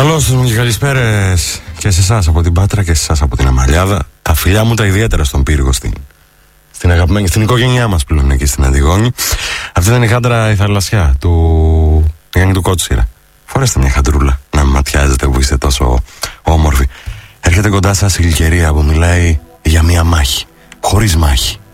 Καλώς μου και καλησπέρες και σε εσάς από την Πάτρα και σε εσάς από την Αμαλιάδα. Τα φιλιά μου τα ιδιαίτερα στον Πύργο, στην αγαπημένη, στην οικογένειά μας πλέον εκεί στην Αντιγόνη. Αυτή ήταν η χάντρα η θαλασσιά του Γιάννη του Κότσιρα. Φορέστε μια χαντρούλα να με ματιάζετε που είστε τόσο όμορφοι. Έρχεται κοντά σας η Γλυκερία που μιλάει για μια μάχη, χωρίς μάχη.